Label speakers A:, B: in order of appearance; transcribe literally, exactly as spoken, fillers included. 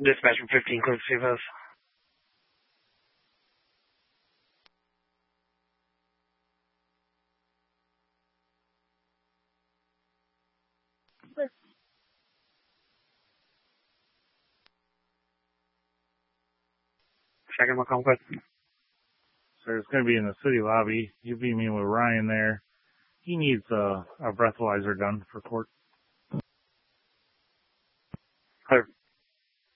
A: Dispatch from fifteen, close to C F S. Checking my complex.
B: Sir, it's going to be in the city lobby. You beat me with Ryan there. He needs a, a breathalyzer done for court.
A: Clear.